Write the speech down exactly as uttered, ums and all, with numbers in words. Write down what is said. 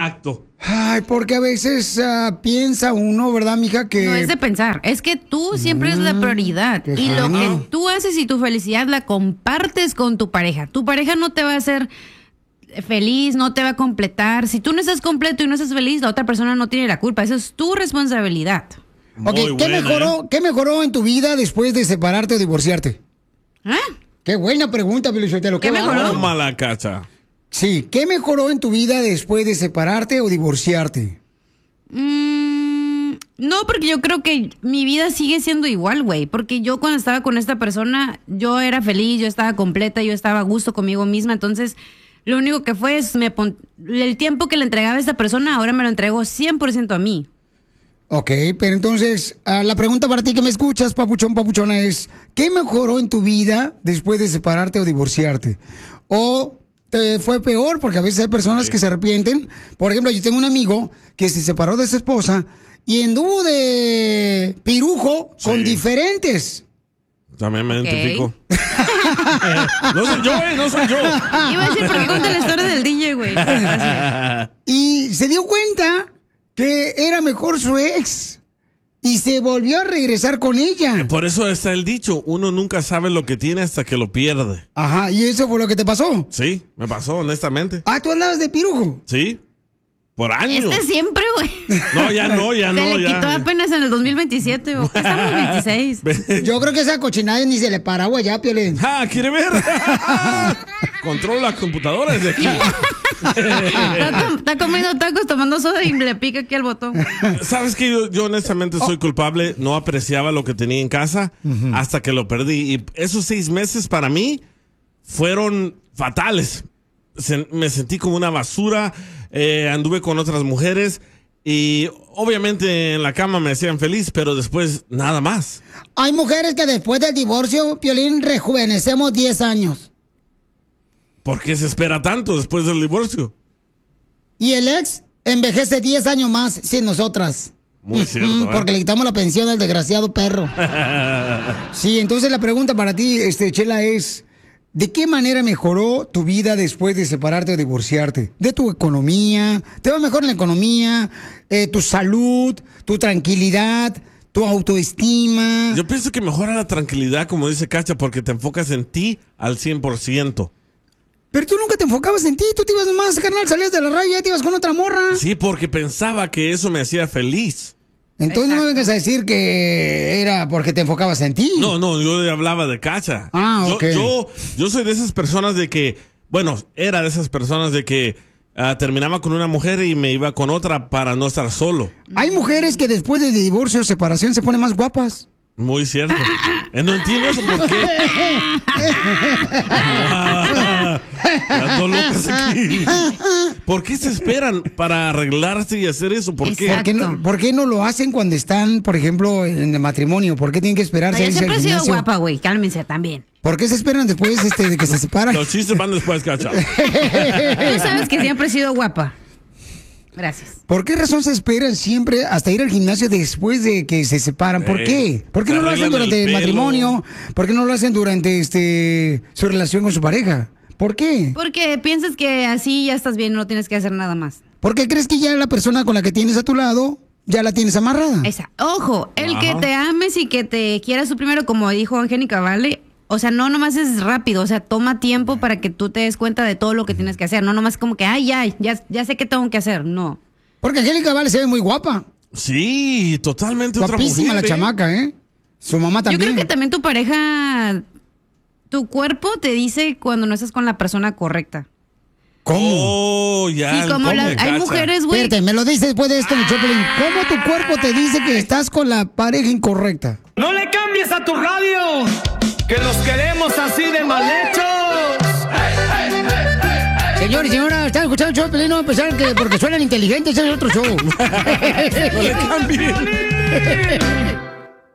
Exacto. Ay, porque a veces uh, piensa uno, ¿verdad, mija? Que... No es de pensar, es que tú siempre mm, es la prioridad. Y lo que tú haces y tu felicidad la compartes con tu pareja. Tu pareja no te va a hacer feliz, no te va a completar. Si tú no estás completo y no estás feliz, la otra persona no tiene la culpa. Eso es tu responsabilidad. Ok, ¿qué, buena, mejoró, ¿eh? ¿qué mejoró en tu vida después de separarte o divorciarte? ¿Ah? Qué buena pregunta, Piolichotelo. ¿Qué, ¿Qué mejoró? Toma la cacha. Sí, ¿qué mejoró en tu vida después de separarte o divorciarte? Mm, no, porque yo creo que mi vida sigue siendo igual, güey. Porque yo cuando estaba con esta persona, yo era feliz, yo estaba completa, yo estaba a gusto conmigo misma. Entonces, lo único que fue es me pon- el tiempo que le entregaba a esta persona, ahora me lo entrego cien por ciento a mí. Ok, pero entonces, uh, la pregunta para ti que me escuchas, papuchón, papuchona, es ¿qué mejoró en tu vida después de separarte o divorciarte? O te fue peor, porque a veces hay personas sí. que se arrepienten. Por ejemplo, yo tengo un amigo que se separó de su esposa y anduvo de pirujo sí. con diferentes. También me okay. identifico. eh, no soy yo, eh, no soy yo. Iba a decir, porque cuenta la historia del D J, güey. Y se dio cuenta que era mejor su ex y se volvió a regresar con ella. Por eso está el dicho, uno nunca sabe lo que tiene hasta que lo pierde. Ajá, ¿y eso fue lo que te pasó? Sí, me pasó, honestamente. Ah, ¿tú andabas de pirujo? Sí, por años. Este siempre, güey. No, ya no, ya no. Se le ya. quitó apenas en el dos mil veintisiete, o ¿qué estamos veintiséis? Yo creo que esa cochinada ni se le paraba ya, Piolín. ¡Ah, quiere ver! Controla las computadoras de aquí. está, está comiendo tacos, tomando soda y le pica aquí al botón. ¿Sabes qué? Yo, yo honestamente soy culpable. No apreciaba lo que tenía en casa uh-huh. hasta que lo perdí. Y esos seis meses para mí fueron fatales. Se, me sentí como una basura. Eh, anduve con otras mujeres. Y obviamente en la cama me hacían feliz, pero después nada más. Hay mujeres que después del divorcio, Piolín, rejuvenecemos diez años. ¿Por qué se espera tanto después del divorcio? Y el ex envejece diez años más sin nosotras. Muy cierto, ¿eh? Porque le quitamos la pensión al desgraciado perro. Sí, entonces la pregunta para ti, este, Chela, es ¿de qué manera mejoró tu vida después de separarte o divorciarte? ¿De tu economía? ¿Te va mejor en la economía? Eh, ¿Tu salud? ¿Tu tranquilidad? ¿Tu autoestima? Yo pienso que mejora la tranquilidad, como dice Cacha, porque te enfocas en ti al cien por ciento. Pero tú nunca te enfocabas en ti, tú te ibas nomás, carnal, salías de la radio y ya te ibas con otra morra. Sí, porque pensaba que eso me hacía feliz. Entonces Exacto. no me vengas a decir que era porque te enfocabas en ti. No, no, yo hablaba de Cacha. Ah, ok. Yo, yo, yo soy de esas personas de que, bueno, era de esas personas de que uh, terminaba con una mujer y me iba con otra para no estar solo. Hay mujeres que después de divorcio o separación se ponen más guapas. Muy cierto. Eh, no entiendo eso, ¿por qué? ah, las dos locas aquí. ¿Por qué se esperan para arreglarse y hacer eso? ¿Por qué? ¿Por qué, no, ¿Por qué no lo hacen cuando están, por ejemplo, en el matrmonio? ¿Por qué tienen que esperarse? Yo siempre he sido guapa, güey. Cálmense también. ¿Por qué se esperan después este, de que se separan? Los chistes van después, Cacha. Tú sabes que siempre he sido guapa. Gracias. ¿Por qué razón se esperan siempre hasta ir al gimnasio después de que se separan? ¿Por eh, qué? ¿Por qué no lo hacen durante el, el matrimonio? ¿Por qué no lo hacen durante este su relación con su pareja? ¿Por qué? Porque piensas que así ya estás bien, no tienes que hacer nada más. ¿Por qué crees que ya la persona con la que tienes a tu lado ya la tienes amarrada? Esa. Ojo, el Ajá. que te ames y que te quieras tú primero, como dijo Angélica, ¿vale? O sea, no nomás es rápido, o sea, toma tiempo para que tú te des cuenta de todo lo que tienes que hacer. No nomás como que, ay, ya, ya, ya sé qué tengo que hacer. No. Porque Angélica Vale se ve muy guapa. Sí, totalmente otra mujer. Guapísima la chamaca, ¿eh? Su mamá también. Yo creo que también tu pareja, tu cuerpo te dice cuando no estás con la persona correcta. ¿Cómo? Oh, ya. Sí, como las, hay mujeres, güey. Espérate, me lo dices después de esto, mi Choplin. ¿Cómo tu cuerpo te dice que estás con la pareja incorrecta? ¡No le cambies a tu radio! ¡Que los queremos así de mal hechos! Señores y señoras, ¿están escuchando el show de Pelín? No, a pesar que porque suenan inteligentes, ese es otro show. ¡No le cambien!